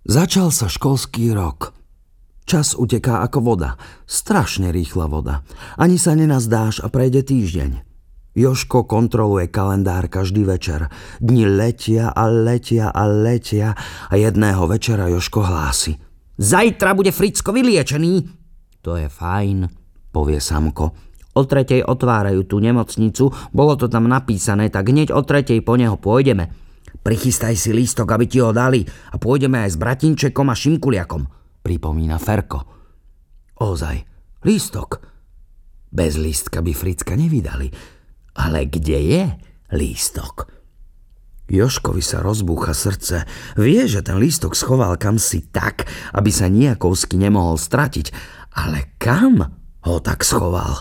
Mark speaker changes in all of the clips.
Speaker 1: Začal sa školský rok. Čas uteká ako voda. Strašne rýchla voda. Ani sa nenazdáš a prejde týždeň. Jožko kontroluje kalendár každý večer. Dni letia a letia a letia a jedného večera Jožko hlási: Zajtra bude Fricko vyliečený. To je fajn, povie Samko. O 3:00 otvárajú tú nemocnicu, bolo to tam napísané, tak hneď o 3:00 po neho pôjdeme. Prichystaj si lístok, aby ti ho dali a pôjdeme aj s bratinčekom a Šimkuliakom, pripomína Ferko. Ozaj, lístok. Bez lístka by Fricka nevydali. Ale kde je lístok? Jožkovi sa rozbúcha srdce. Vie, že ten lístok schoval kamsi tak, aby sa nijakovsky nemohol stratiť. Ale kam ho tak schoval?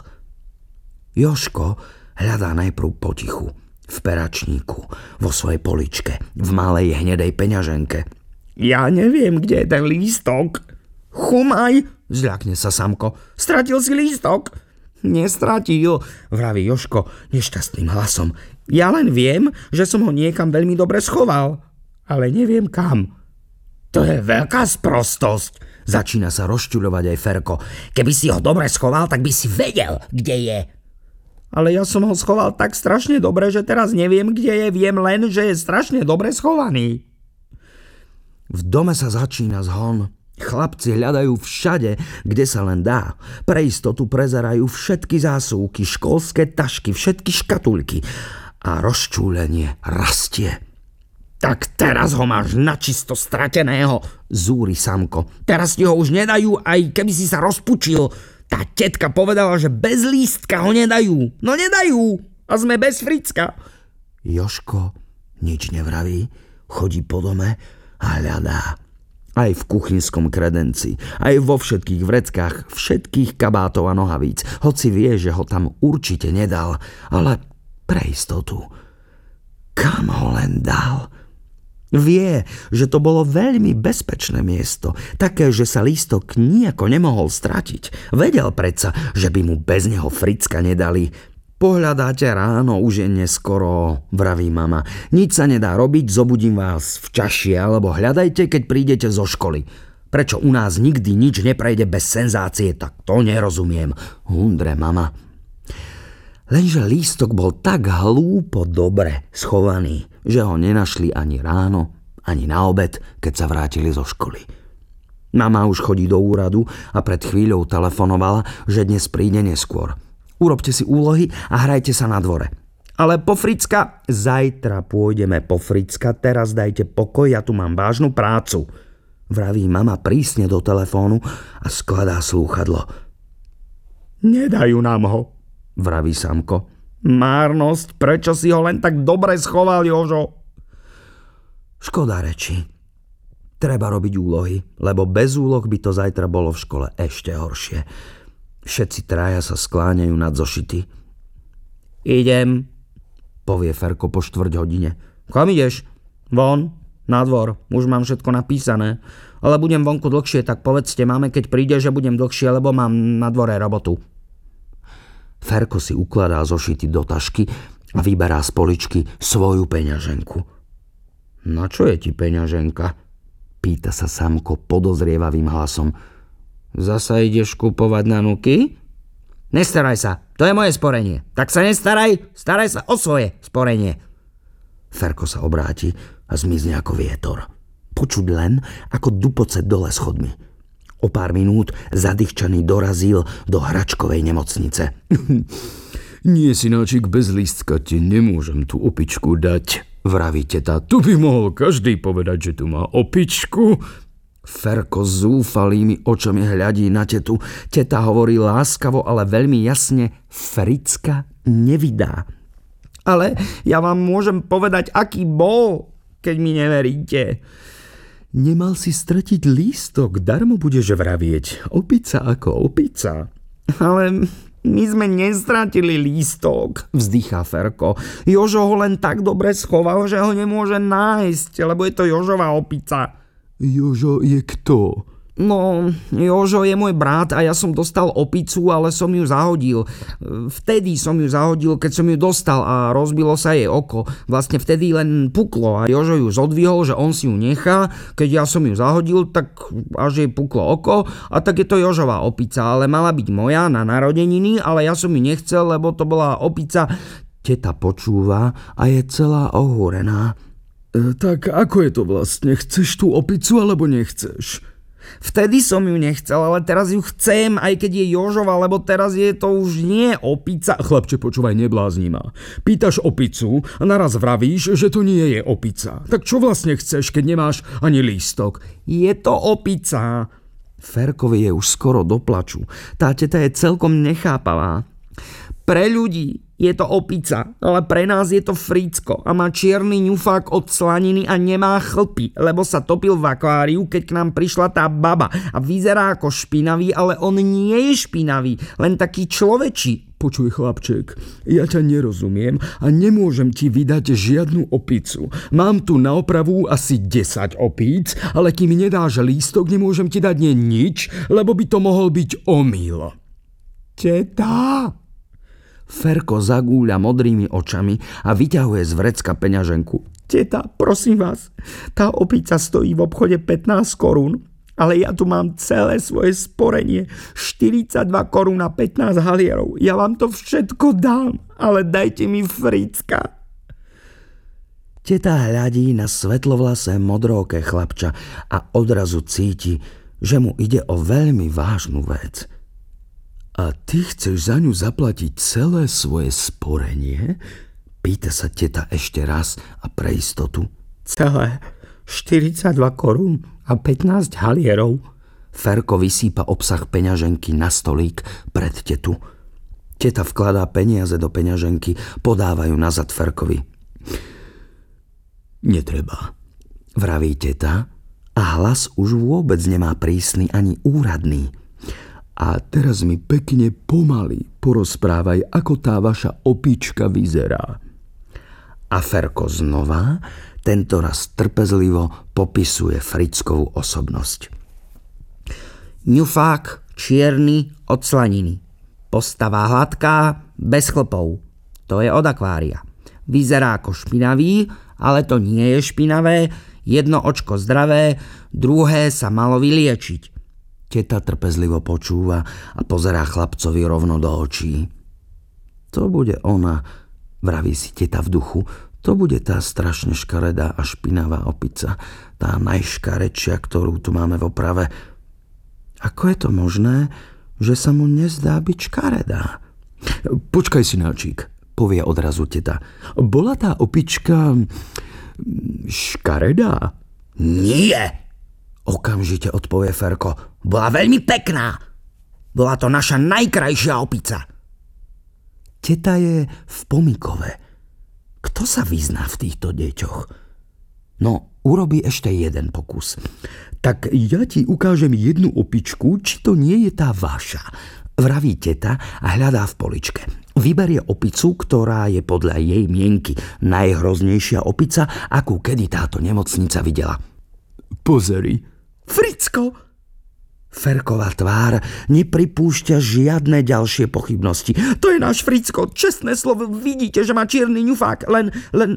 Speaker 1: Jožko hľadá najprv potichu. V peračníku, vo svojej poličke, v malej hnedej peňaženke. Ja neviem, kde je ten lístok. Chumaj, zľakne sa Samko. Stratil si lístok? Nestratil, vraví Jožko nešťastným hlasom. Ja len viem, že som ho niekam veľmi dobre schoval, ale neviem kam. To je veľká sprostosť, začína sa rozčuľovať aj Ferko. Keby si ho dobre schoval, tak by si vedel, kde je. Ale ja som ho schoval tak strašne dobre, že teraz neviem, kde je. Viem len, že je strašne dobre schovaný. V dome sa začína zhon. Chlapci hľadajú všade, kde sa len dá. Pre istotu prezerajú všetky zásuvky, školské tašky, všetky škatulky. A rozčúlenie rastie. Tak teraz ho máš načisto strateného, zúri Samko. Teraz ti ho už nedajú, aj keby si sa rozpučil. Tá tetka povedala, že bez lístka ho nedajú. No nedajú. A sme bez Fricka. Jožko nič nevraví, chodí po dome a hľadá. Aj v kuchynskom kredenci, aj vo všetkých vreckách, všetkých kabátov a nohavíc. Hoci vie, že ho tam určite nedal, ale pre istotu. Kam ho len dal? Vie, že to bolo veľmi bezpečné miesto, také, že sa lístok nijako nemohol stratiť. Vedel predsa, že by mu bez neho Fricka nedali. Pohľadáte ráno, už je neskoro, vraví mama. Nič sa nedá robiť, zobudím vás v čaši, alebo hľadajte, keď prídete zo školy. Prečo u nás nikdy nič neprejde bez senzácie, tak to nerozumiem, hundre mama. Lenže lístok bol tak hlúpo dobre schovaný, že ho nenašli ani ráno, ani na obed, keď sa vrátili zo školy. Mama už chodí do úradu a pred chvíľou telefonovala, že dnes príde neskôr. Urobte si úlohy a hrajte sa na dvore. Ale po Fricka, zajtra pôjdeme po Fricka, teraz dajte pokoj, ja tu mám vážnu prácu, vraví mama prísne do telefónu a skladá slúchadlo. Nedajú nám ho, vraví Samko. Márnosť, prečo si ho len tak dobre schoval, Jožo? Škoda reči. Treba robiť úlohy, lebo bez úloh by to zajtra bolo v škole ešte horšie. Všetci traja sa skláňajú nad zošity. Idem, povie Ferko po 4:15. Kam ideš? Von, na dvor, už mám všetko napísané. Ale budem vonku dlhšie, tak povedzte máme, keď príde, že budem dlhšie, lebo mám na dvore robotu. Ferko si ukladá zošity do tašky a vyberá z poličky svoju peňaženku. Na čo je ti peňaženka? Pýta sa Samko podozrievavým hlasom. Zasa ideš kupovať na nuky? Nestaraj sa, to je moje sporenie. Tak sa nestaraj, staraj sa o svoje sporenie. Ferko sa obráti a zmizne ako vietor. Počuť len, ako dupoce dole schodmi. O pár minút zadýchčaný dorazil do hračkovej nemocnice. Nie, synáčik, bez lístka ti nemôžem tú opičku dať, vraví teta. Tu by mohol každý povedať, že tu má opičku. Ferko s zúfalými očami hľadí na tetu. Teta hovorí láskavo, ale veľmi jasne, Fricka nevydá. Ale ja vám môžem povedať, aký bol, keď mi neveríte. Nemal si stratiť lístok, darmo budeš vravieť. Opica ako opica. Ale my sme nestratili lístok, vzdychá Ferko. Jožo ho len tak dobre schoval, že ho nemôže nájsť, lebo je to Jožova opica. Jožo je kto? No, Jožo je môj brat a ja som dostal opicu, ale som ju zahodil. Vtedy som ju zahodil, keď som ju dostal a rozbilo sa jej oko. Vlastne vtedy len puklo a Jožo ju zodvihol, že on si ju nechá. Keď ja som ju zahodil, tak až jej puklo oko a tak je to Jožová opica, ale mala byť moja na narodeniny, ale ja som ju nechcel, lebo to bola opica. Teta počúva a je celá ohúrená.
Speaker 2: Tak ako je to vlastne? Chceš tú opicu alebo nechceš?
Speaker 1: Vtedy som ju nechcel, ale teraz ju chcem, aj keď je Jožova, lebo teraz je to už nie opica.
Speaker 2: Chlapče, počúvaj, neblázni ma. Pýtaš opicu a naraz vravíš, že to nie je opica. Tak čo vlastne chceš, keď nemáš ani lístok?
Speaker 1: Je to opica. Ferkovi je už skoro do plaču. Tá teta je celkom nechápavá. Pre ľudí je to opica, ale pre nás je to Fricko a má čierny ňufák od slaniny a nemá chlpy, lebo sa topil v akváriu, keď k nám prišla tá baba a vyzerá ako špinavý, ale on nie je špinavý, len taký človečí.
Speaker 2: Počuj, chlapček, ja ťa nerozumiem a nemôžem ti vydať žiadnu opicu. Mám tu na opravu asi 10 opíc, ale kým mi nedáš lístok, nemôžem ti dať nič, lebo by to mohol byť omyl.
Speaker 1: Teta! Ferko zagúľa modrými očami a vyťahuje z vrecka peňaženku. Teta, prosím vás, tá opica stojí v obchode 15 korún, ale ja tu mám celé svoje sporenie, 42 korún a 15 halierov. Ja vám to všetko dám, ale dajte mi Fricka. Teta hľadí na svetlovlasé modróke chlapča a odrazu cíti, že mu ide o veľmi vážnu vec.
Speaker 2: A ty chceš za ňu zaplatiť celé svoje sporenie?
Speaker 1: Pýta sa teta ešte raz a pre istotu. Celé 42 korún a 15 halierov. Ferko vysýpa obsah peňaženky na stolík pred tetu. Teta vkladá peniaze do peňaženky, podávajú nazad Ferkovi.
Speaker 2: Netreba,
Speaker 1: vraví teta a hlas už vôbec nemá prísny ani úradný.
Speaker 2: A teraz mi pekne pomaly porozprávaj, ako tá vaša opička vyzerá.
Speaker 1: A Ferko znova, tentoraz trpezlivo popisuje Frickovú osobnosť. Ňufák čierny od slaniny. Postava hladká, bez chlpov. To je od akvária. Vyzerá ako špinavý, ale to nie je špinavé. Jedno očko zdravé, druhé sa malo vyliečiť. Teta trpezlivo počúva a pozerá chlapcovi rovno do očí. To bude ona, vraví si teta v duchu, to bude tá strašne škaredá a špinavá opica, tá najškarečia, ktorú tu máme v oprave. Ako je to možné, že sa mu nezdá byť škaredá?
Speaker 2: Počkaj, synáčik,
Speaker 1: povie odrazu teta.
Speaker 2: Bola tá opička škaredá?
Speaker 1: Nie! Okamžite odpovie Ferko. Bola veľmi pekná. Bola to naša najkrajšia opica. Teta je v pomikove. Kto sa vyzná v týchto deťoch? No, urobí ešte jeden pokus.
Speaker 2: Tak ja ti ukážem jednu opičku, či to nie je tá vaša,
Speaker 1: vraví teta a hľadá v poličke. Vyberie opicu, ktorá je podľa jej mienky najhroznejšia opica, akú kedy táto nemocnica videla.
Speaker 2: Pozeri.
Speaker 1: Fricko! Ferková tvár nepripúšťa žiadne ďalšie pochybnosti. To je náš Fricko, čestné slovo, vidíte, že má čierny ňufák, len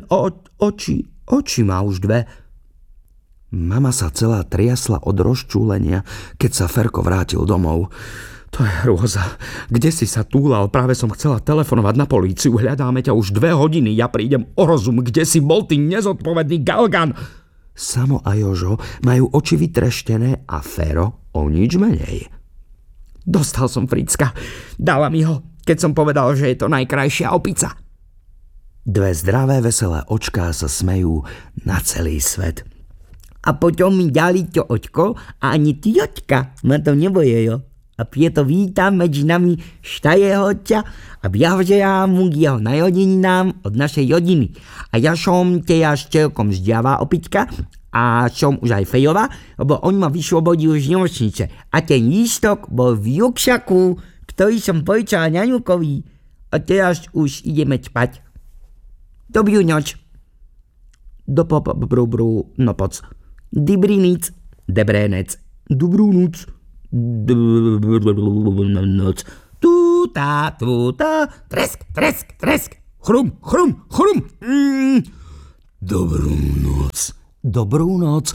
Speaker 1: oči má už dve. Mama sa celá triasla od rozčúlenia, keď sa Ferko vrátil domov. To je hrôza. Kde si sa túlal? Práve som chcela telefonovať na políciu. Hľadáme ťa už 2 hodiny. Ja prídem o rozum. Kde si bol, ty nezodpovedný galgan? Samo a Jožo majú oči vytreštené a Fero o nič menej. Dostal som Fricka. Dala mi ho, keď som povedal, že je to najkrajšia opica. 2 zdravé, veselé očká sa smejú na celý svet. A potom mi dali to očko a ani ty očka ma to nebojejo. A preto vítam medzi nami štajehoťa a blahoželám mu k jeho narodeninám od našej rodiny. A ja som teraz celkom zdravá opička a som už aj fejová, lebo on ma vyslobodil z nemocnice. A ten lístok bol v rukšaku, ktorý som požičala ňaňukovi. A teraz už ideme spať. Dobrú noc. Do noc. Dobrý nic, dobré nec.
Speaker 2: Dobrú noc. Dobrú noc. Túta, tresk, tresk, tresk. Chrum, chrum, chrum. Dobrú noc.
Speaker 1: Dobrú noc.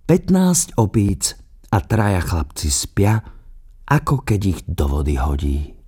Speaker 1: 15 opíc a 3 chlapci spia, ako keď ich do vody hodí.